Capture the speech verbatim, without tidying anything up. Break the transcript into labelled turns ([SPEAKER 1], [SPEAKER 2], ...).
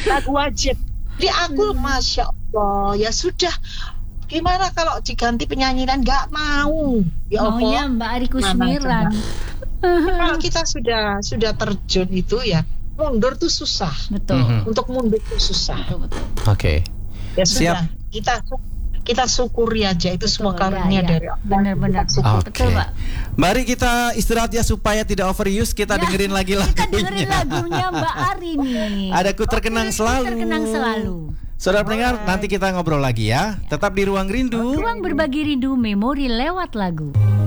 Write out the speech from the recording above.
[SPEAKER 1] lagu wajib. Jadi aku masya Allah ya sudah. Gimana kalau diganti penyanyi dan nggak mau? Ya Allah.
[SPEAKER 2] Maunya Mbak Ari Kusmiran.
[SPEAKER 1] Kalau kita sudah sudah terjun itu ya mundur tuh susah.
[SPEAKER 2] Betul.
[SPEAKER 3] Mhm.
[SPEAKER 1] Untuk mundur tuh susah.
[SPEAKER 2] Betul, betul.
[SPEAKER 3] Oke.
[SPEAKER 1] Ya sudah.
[SPEAKER 3] Siap.
[SPEAKER 1] Kita kita syukuri aja itu semua
[SPEAKER 2] Betul,
[SPEAKER 1] karunia
[SPEAKER 2] ya, ya.
[SPEAKER 1] dari Allah.
[SPEAKER 2] Benar-benar.
[SPEAKER 1] Kita syukuri.
[SPEAKER 3] Oke.
[SPEAKER 2] Betul, Mbak.
[SPEAKER 3] Mari kita istirahat ya supaya tidak overuse. Kita
[SPEAKER 2] Ya,
[SPEAKER 3] dengerin lagi lagunya.
[SPEAKER 2] Kita dengerin lagunya Mbak Ari nih.
[SPEAKER 3] Ada Ku Terkenang Selalu.
[SPEAKER 2] Terkenang Selalu.
[SPEAKER 3] Saudara pendengar, nanti kita ngobrol lagi ya. Tetap di Ruang Rindu.
[SPEAKER 2] Ruang berbagi rindu memori lewat lagu.